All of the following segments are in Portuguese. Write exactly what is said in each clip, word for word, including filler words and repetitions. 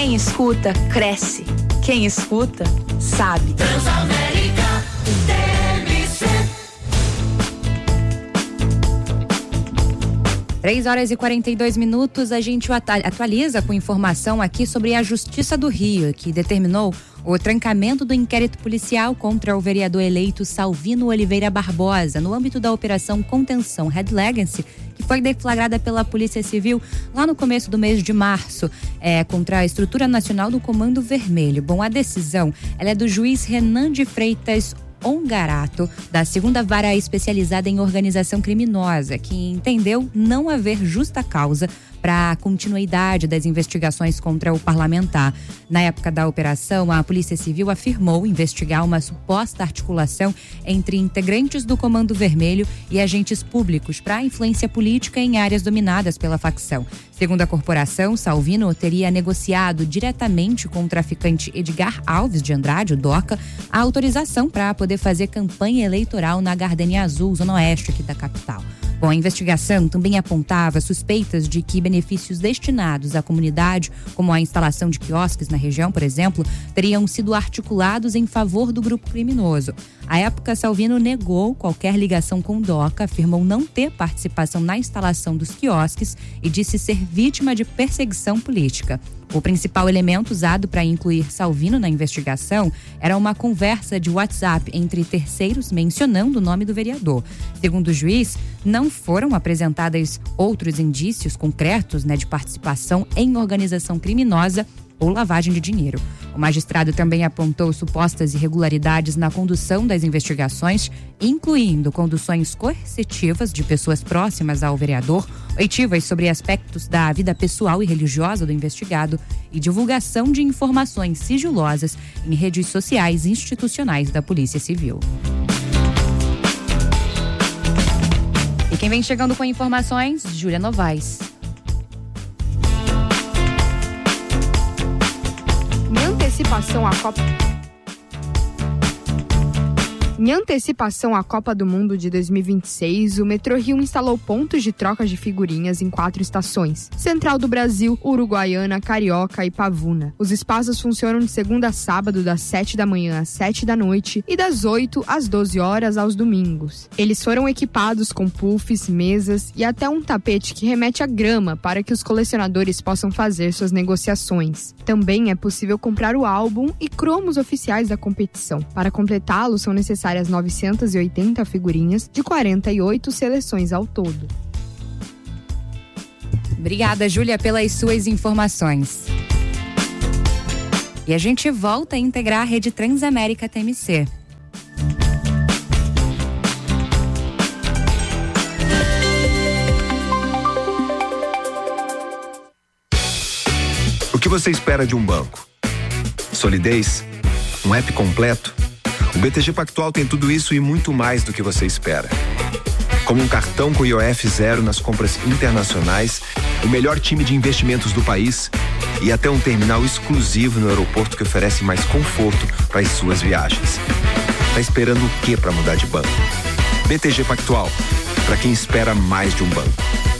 Quem escuta, cresce. Quem escuta, sabe. Transamérica T M C. três horas e quarenta e dois minutos, a gente atualiza com informação aqui sobre a Justiça do Rio, que determinou o trancamento do inquérito policial contra o vereador eleito Salvino Oliveira Barbosa, no âmbito da Operação Contenção Red Legacy, que foi deflagrada pela Polícia Civil lá no começo do mês de março, é, contra a estrutura nacional do Comando Vermelho. Bom, a decisão ela é do juiz Renan de Freitas Ongarato, da segunda vara especializada em organização criminosa, que entendeu não haver justa causa para a continuidade das investigações contra o parlamentar. Na época da operação, a Polícia Civil afirmou investigar uma suposta articulação entre integrantes do Comando Vermelho e agentes públicos para influência política em áreas dominadas pela facção. Segundo a corporação, Salvino teria negociado diretamente com o traficante Edgar Alves de Andrade, o Doca, a autorização para poder fazer campanha eleitoral na Gardenia Azul, zona oeste aqui da capital. Bom, a investigação também apontava suspeitas de que benefícios destinados à comunidade, como a instalação de quiosques na região, por exemplo, teriam sido articulados em favor do grupo criminoso. À época, Salvino negou qualquer ligação com o Doca, afirmou não ter participação na instalação dos quiosques e disse ser vítima de perseguição política. O principal elemento usado para incluir Salvino na investigação era uma conversa de WhatsApp entre terceiros mencionando o nome do vereador. Segundo o juiz, não foram apresentados outros indícios concretos, né, de participação em organização criminosa ou lavagem de dinheiro. O magistrado também apontou supostas irregularidades na condução das investigações, incluindo conduções coercitivas de pessoas próximas ao vereador, oitivas sobre aspectos da vida pessoal e religiosa do investigado e divulgação de informações sigilosas em redes sociais institucionais da Polícia Civil. E quem vem chegando com informações, Júlia Novaes. Em antecipação à Copa... Em antecipação à Copa do Mundo de dois mil e vinte e seis, o Metrô Rio instalou pontos de troca de figurinhas em quatro estações: Central do Brasil, Uruguaiana, Carioca e Pavuna. Os espaços funcionam de segunda a sábado, das sete da manhã às sete da noite e das oito às doze horas aos domingos. Eles foram equipados com puffs, mesas e até um tapete que remete à grama para que os colecionadores possam fazer suas negociações. Também é possível comprar o álbum e cromos oficiais da competição. Para completá-lo, são necessárias novecentas e oitenta figurinhas de quarenta e oito seleções ao todo. Obrigada, Júlia, pelas suas informações. E a gente volta a integrar a rede Transamérica T M C. O que você espera de um banco? Solidez? Um app completo? O B T G Pactual tem tudo isso e muito mais do que você espera. Como um cartão com I O F zero nas compras internacionais, o melhor time de investimentos do país e até um terminal exclusivo no aeroporto que oferece mais conforto para as suas viagens. Tá esperando o que para mudar de banco? B T G Pactual, para quem espera mais de um banco.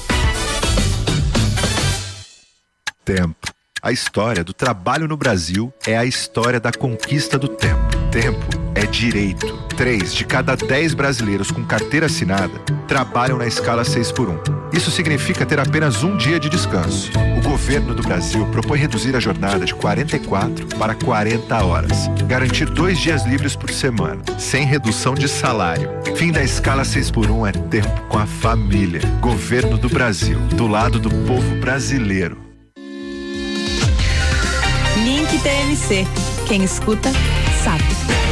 Tempo. A história do trabalho no Brasil é a história da conquista do tempo. Tempo é direito. Três de cada dez brasileiros com carteira assinada trabalham na escala seis por um. Isso significa ter apenas um dia de descanso. O governo do Brasil propõe reduzir a jornada de quarenta e quatro para quarenta horas. Garantir dois dias livres por semana, sem redução de salário. Fim da escala seis por um é tempo com a família. Governo do Brasil, do lado do povo brasileiro. Link T M C. Quem escuta, sabe.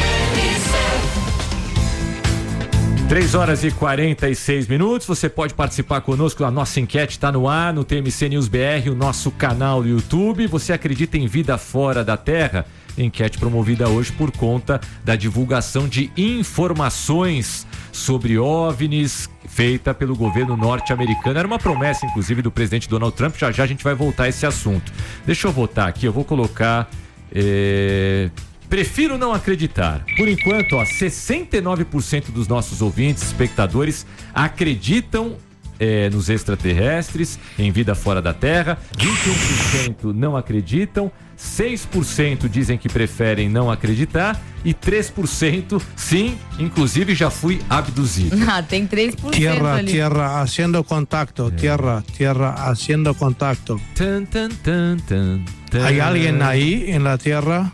três horas e quarenta e seis minutos. Você pode participar conosco. A nossa enquete está no ar, no T M C News B R, o nosso canal do YouTube. Você acredita em vida fora da Terra? Enquete promovida hoje por conta da divulgação de informações sobre OVNIs feita pelo governo norte-americano. Era uma promessa, inclusive, do presidente Donald Trump. Já já a gente vai voltar a esse assunto. Deixa eu votar aqui, eu vou colocar... É... Prefiro não acreditar. Por enquanto, ó, sessenta e nove por cento dos nossos ouvintes, espectadores, acreditam é, nos extraterrestres, em vida fora da Terra, vinte e um por cento não acreditam, seis por cento dizem que preferem não acreditar e três por cento sim, inclusive já fui abduzido. Ah, tem três por cento Tierra, ali. tierra, haciendo contacto, É. tierra, tierra, haciendo contacto. Tan, tan, tan, tan, tan. ¿Hay alguien ahí en la tierra?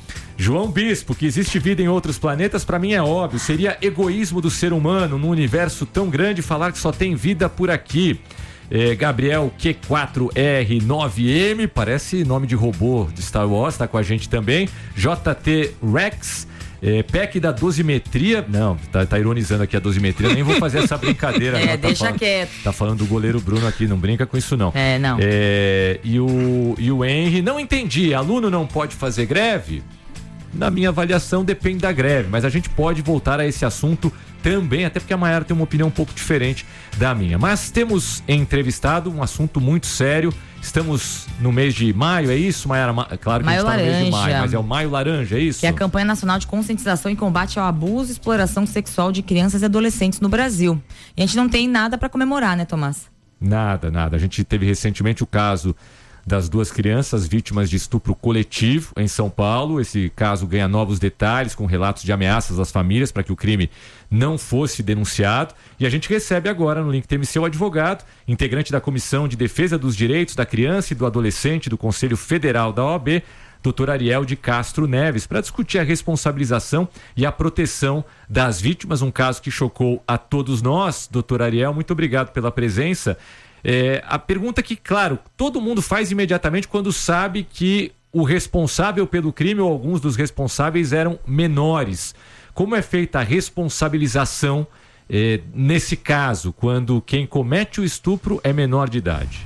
João Bispo, que existe vida em outros planetas, pra mim é óbvio. Seria egoísmo do ser humano num universo tão grande falar que só tem vida por aqui. É, Gabriel Q quatro R nove M, parece nome de robô de Star Wars, tá com a gente também. J T Rex, é, P E C da dosimetria. Não, tá, tá ironizando aqui a dosimetria, nem vou fazer essa brincadeira. É, não, tá deixa falando, quieto. Tá falando do goleiro Bruno aqui, não brinca com isso não. É, não. É, e, o, e o Henry, não entendi, aluno não pode fazer greve? Na minha avaliação, depende da greve, mas a gente pode voltar a esse assunto também, até porque a Maiara tem uma opinião um pouco diferente da minha. Mas temos entrevistado um assunto muito sério. Estamos no mês de maio, é isso, Maiara? Claro que Maio a gente está no mês de laranja. maio, mas é o Maio Laranja, é isso? Que é a campanha nacional de conscientização e combate ao abuso e exploração sexual de crianças e adolescentes no Brasil. E a gente não tem nada para comemorar, né, Tomás? Nada, nada. A gente teve recentemente o caso das duas crianças vítimas de estupro coletivo em São Paulo. Esse caso ganha novos detalhes com relatos de ameaças às famílias para que o crime não fosse denunciado. E a gente recebe agora no Link T M C o advogado, integrante da Comissão de Defesa dos Direitos da Criança e do Adolescente do Conselho Federal da O A B, doutor Ariel de Castro Neves, para discutir a responsabilização e a proteção das vítimas, um caso que chocou a todos nós. Doutor Ariel, muito obrigado pela presença. É, a pergunta que, claro, todo mundo faz imediatamente quando sabe que o responsável pelo crime ou alguns dos responsáveis eram menores. Como é feita a responsabilização é, nesse caso, quando quem comete o estupro é menor de idade?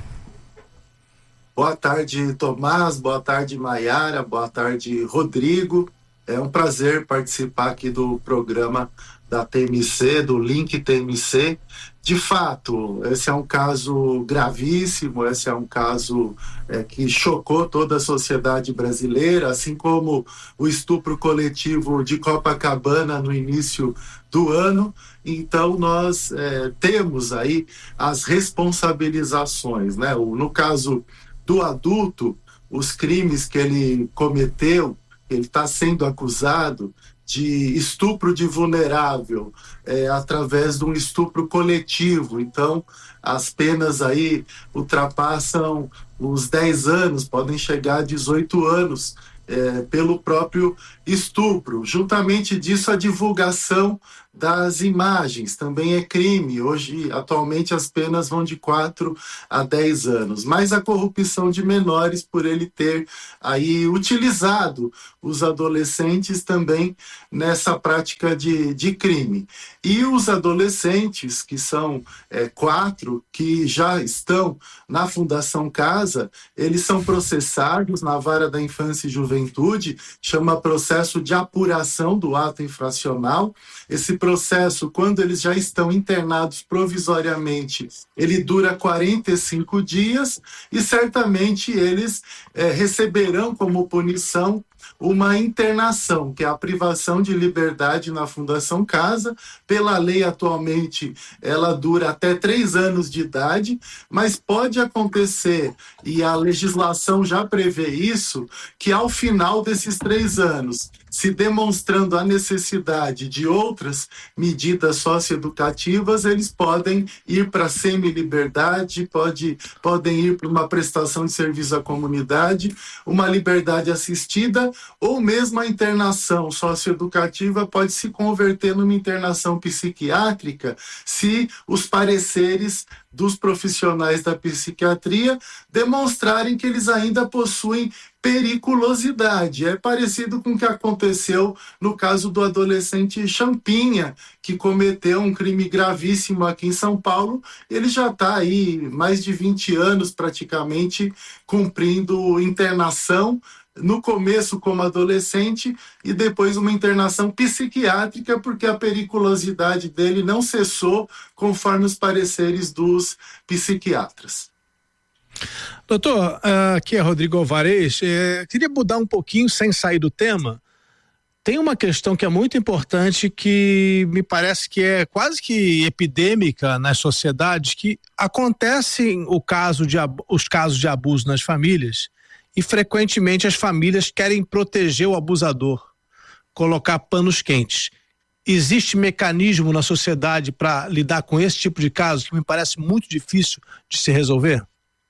Boa tarde, Tomás. Boa tarde, Maiara. Boa tarde, Rodrigo. É um prazer participar aqui do programa da T M C, do Link T M C. De fato, esse é um caso gravíssimo, esse é um caso é, que chocou toda a sociedade brasileira, assim como o estupro coletivo de Copacabana no início do ano. Então, nós é, temos aí as responsabilizações, né? O, no caso do adulto, os crimes que ele cometeu, ele está sendo acusado de estupro de vulnerável é, através de um estupro coletivo. Então, as penas aí ultrapassam os dez anos, podem chegar a dezoito anos é, pelo próprio estupro. Juntamente disso, a divulgação das imagens também é crime. Hoje, atualmente, as penas vão de quatro a dez anos. Mas a corrupção de menores, por ele ter aí utilizado os adolescentes também nessa prática de, de crime. E os adolescentes, que são é, quatro, que já estão na Fundação Casa, eles são processados na Vara da Infância e Juventude, chama processo de apuração do ato infracional. Esse processo, quando eles já estão internados provisoriamente, ele dura quarenta e cinco dias e certamente eles é, receberão como punição uma internação, que é a privação de liberdade na Fundação Casa. Pela lei, atualmente, ela dura até três anos de idade, mas pode acontecer, e a legislação já prevê isso, que ao final desses três anos, se demonstrando a necessidade de outras medidas socioeducativas, eles podem ir para a semi-liberdade, pode, podem ir para uma prestação de serviço à comunidade, uma liberdade assistida, ou mesmo a internação socioeducativa pode se converter numa internação psiquiátrica se os pareceres dos profissionais da psiquiatria demonstrarem que eles ainda possuem periculosidade. É parecido com o que aconteceu no caso do adolescente Champinha, que cometeu um crime gravíssimo aqui em São Paulo. Ele já está aí mais de vinte anos praticamente cumprindo internação, no começo como adolescente e depois uma internação psiquiátrica, porque a periculosidade dele não cessou conforme os pareceres dos psiquiatras. Doutor, aqui é Rodrigo Alvarez. É, queria mudar um pouquinho, sem sair do tema, tem uma questão que é muito importante, que me parece que é quase que epidêmica nas sociedades, que acontecem o caso de, os casos de abuso nas famílias e frequentemente as famílias querem proteger o abusador, colocar panos quentes. Existe mecanismo na sociedade para lidar com esse tipo de caso que me parece muito difícil de se resolver?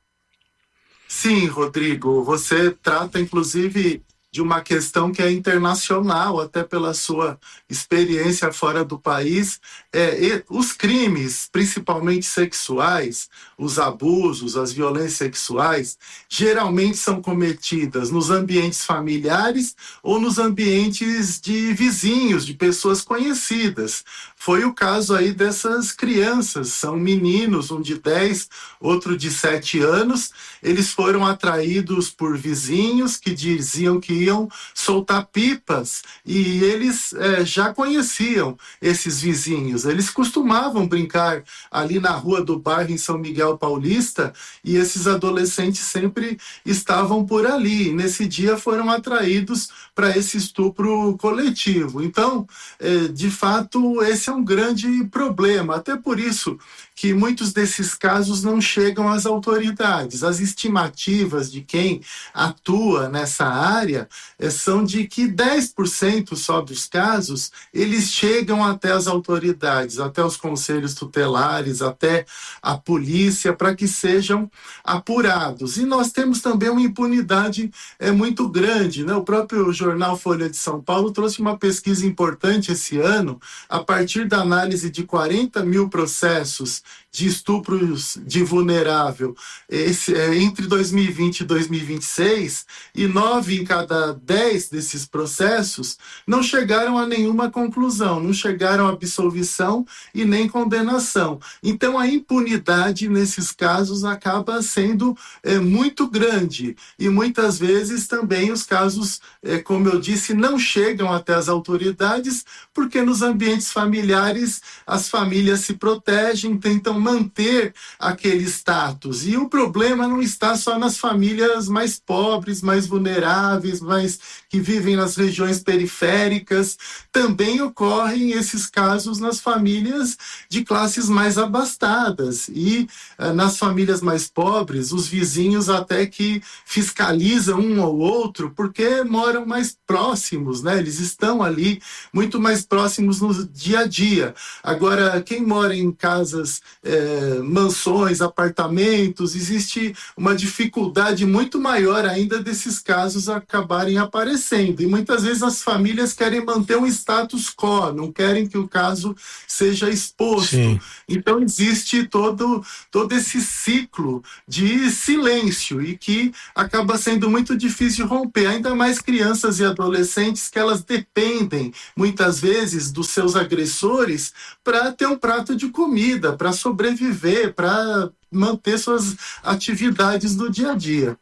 Sim, Rodrigo, você trata inclusive de uma questão que é internacional, até pela sua experiência fora do país. É, e, os crimes, principalmente sexuais, os abusos, as violências sexuais, geralmente são cometidas nos ambientes familiares ou nos ambientes de vizinhos, de pessoas conhecidas. Foi o caso aí dessas crianças, são meninos, um de dez, outro de sete anos, eles foram atraídos por vizinhos que diziam que iam soltar pipas e eles é, já conheciam esses vizinhos, eles costumavam brincar ali na rua do bairro em São Miguel Paulista e esses adolescentes sempre estavam por ali, e nesse dia foram atraídos para esse estupro coletivo. Então, é, de fato, esse é um grande problema, até por isso que muitos desses casos não chegam às autoridades. As estimativas de quem atua nessa área é, são de que dez por cento só dos casos, eles chegam até as autoridades, até os conselhos tutelares, até a polícia, para que sejam apurados. E nós temos também uma impunidade é, muito grande, né? O próprio jornal Folha de São Paulo trouxe uma pesquisa importante esse ano, a partir da análise de quarenta mil processos de estupros de vulnerável esse, é, entre dois mil e vinte e dois mil e vinte e seis, e nove em cada dez desses processos não chegaram a nenhuma conclusão, não chegaram a absolvição e nem condenação. Então a impunidade nesses casos acaba sendo é, muito grande e muitas vezes também os casos, é, como eu disse, não chegam até as autoridades porque nos ambientes familiares as famílias se protegem, tentam manter aquele status. E o problema não está só nas famílias mais pobres, mais vulneráveis, mais que vivem nas regiões periféricas. Também ocorrem esses casos nas famílias de classes mais abastadas. E uh, nas famílias mais pobres, os vizinhos até que fiscalizam um ou outro porque moram mais próximos, né? Eles estão ali muito mais próximos no dia a dia. Agora, quem mora em casas É, mansões, apartamentos, existe uma dificuldade muito maior ainda desses casos acabarem aparecendo. E muitas vezes as famílias querem manter um status quo, não querem que o caso seja exposto. Sim. Então existe todo, todo esse ciclo de silêncio e que acaba sendo muito difícil romper, ainda mais crianças e adolescentes que elas dependem muitas vezes dos seus agressores para ter um prato de comida, para sobreviver, para manter suas atividades do dia a dia.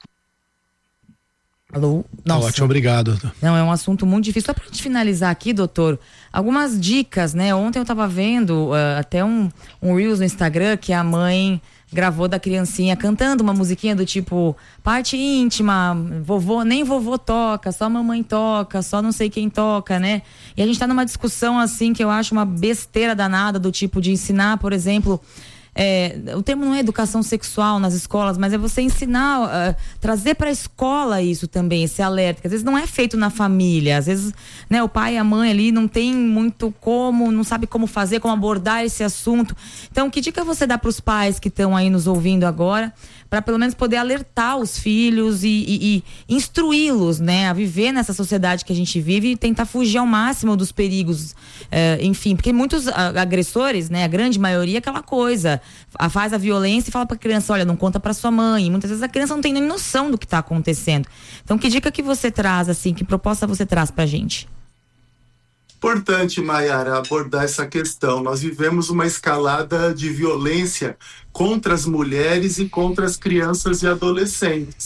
Alô? Nossa. Ótimo, obrigado. Não, é um assunto muito difícil. Só pra gente finalizar aqui, doutor, algumas dicas, né? Ontem eu tava vendo uh, até um, um Reels no Instagram que a mãe gravou da criancinha cantando uma musiquinha do tipo parte íntima, vovô, nem vovô toca, só mamãe toca, só não sei quem toca, né? E a gente tá numa discussão assim que eu acho uma besteira danada, do tipo de ensinar, por exemplo, é, o termo não é educação sexual nas escolas, mas é você ensinar, uh, trazer para a escola isso também, esse alerta, que às vezes não é feito na família, às vezes, né, o pai e a mãe ali não tem muito como, não sabe como fazer, como abordar esse assunto. Então, que dica você dá para os pais que estão aí nos ouvindo agora, para pelo menos poder alertar os filhos e, e, e instruí-los, né, a viver nessa sociedade que a gente vive e tentar fugir ao máximo dos perigos, uh, enfim, porque muitos uh, agressores, né, a grande maioria, aquela coisa, a, faz a violência e fala pra criança, olha, não conta pra sua mãe, e muitas vezes a criança não tem nem noção do que tá acontecendo. Então, que dica que você traz, assim, que proposta você traz pra gente? Importante, Maiara, abordar essa questão. Nós vivemos uma escalada de violência contra as mulheres e contra as crianças e adolescentes.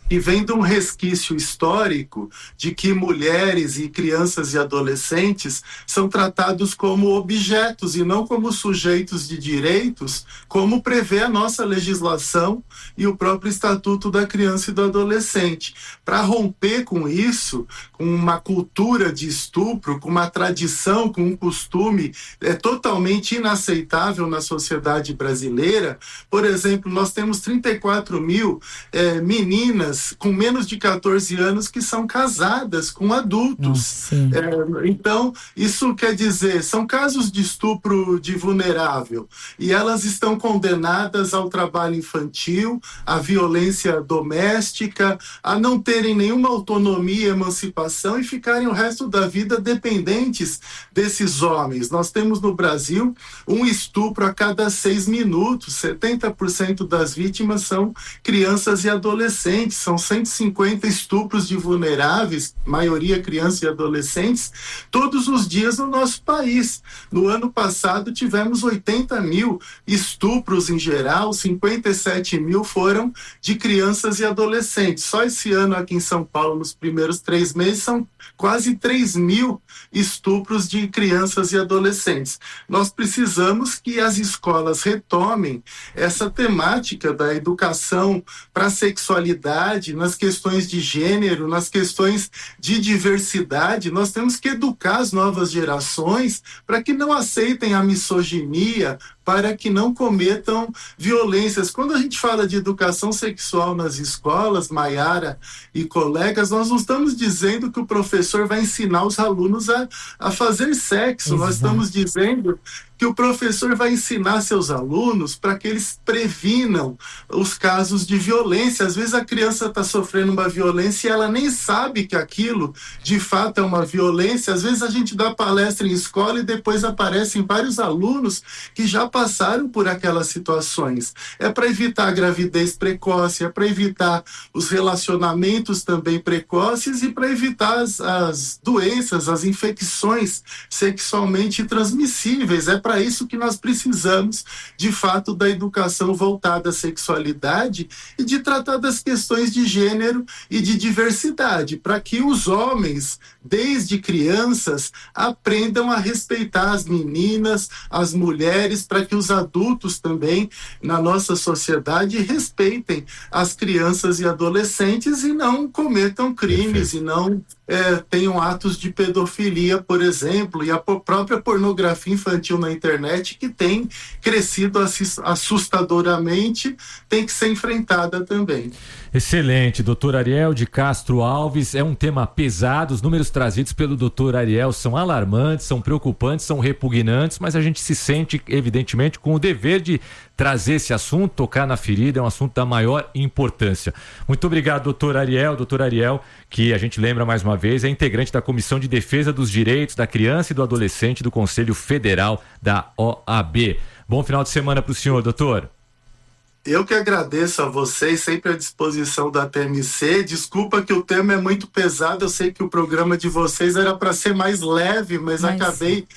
que vem de um resquício histórico de que mulheres e crianças e adolescentes são tratados como objetos e não como sujeitos de direitos, como prevê a nossa legislação e o próprio Estatuto da Criança e do Adolescente. Para romper com isso, com uma cultura de estupro, com uma tradição, com um costume é totalmente inaceitável na sociedade brasileira. Por exemplo, nós temos trinta e quatro mil é, meninas com menos de catorze anos que são casadas com adultos. É, então, isso quer dizer, são casos de estupro de vulnerável e elas estão condenadas ao trabalho infantil, à violência doméstica, a não terem nenhuma autonomia e emancipação e ficarem o resto da vida dependentes desses homens. Nós temos no Brasil um estupro a cada seis minutos, setenta por cento das vítimas são crianças e adolescentes, são cento e cinquenta estupros de vulneráveis, maioria crianças e adolescentes, todos os dias no nosso país. No ano passado tivemos oitenta mil estupros em geral, cinquenta e sete mil foram de crianças e adolescentes. Só esse ano aqui em São Paulo, nos primeiros três meses, são quase três mil estupros de crianças e adolescentes. Nós precisamos que as escolas retomem essa temática da educação para a sexualidade, nas questões de gênero, nas questões de diversidade. Nós temos que educar as novas gerações para que não aceitem a misoginia, para que não cometam violências. Quando a gente fala de educação sexual nas escolas, Maiara e colegas, nós não estamos dizendo que o professor vai ensinar os alunos a, a fazer sexo. Exato. Nós estamos dizendo que o professor vai ensinar seus alunos para que eles previnam os casos de violência. Às vezes a criança está sofrendo uma violência e ela nem sabe que aquilo de fato é uma violência. Às vezes a gente dá palestra em escola e depois aparecem vários alunos que já passaram por aquelas situações. É para evitar a gravidez precoce, é para evitar os relacionamentos também precoces e para evitar as, as doenças, as infecções sexualmente transmissíveis. É para isso que nós precisamos, de fato, da educação voltada à sexualidade e de tratar das questões de gênero e de diversidade, para que os homens, desde crianças, aprendam a respeitar as meninas, as mulheres, para que os adultos também, na nossa sociedade, respeitem as crianças e adolescentes e não cometam crimes. Perfeito. E não é, tenham atos de pedofilia, por exemplo, e a própria pornografia infantil na internet, que tem crescido assustadoramente, tem que ser enfrentada também. Excelente, doutor Ariel de Castro Alves. É um tema pesado, os números trazidos pelo doutor Ariel são alarmantes, são preocupantes, são repugnantes, mas a gente se sente, evidentemente, com o dever de trazer esse assunto, tocar na ferida, é um assunto da maior importância. Muito obrigado, doutor Ariel. Doutor Ariel, que a gente lembra mais uma vez, é integrante da Comissão de Defesa dos Direitos da Criança e do Adolescente do Conselho Federal da O A B. Bom final de semana para o senhor, doutor. Eu que agradeço a vocês, sempre à disposição da T M C. Desculpa que o tema é muito pesado, eu sei que o programa de vocês era para ser mais leve, mas, mas... acabei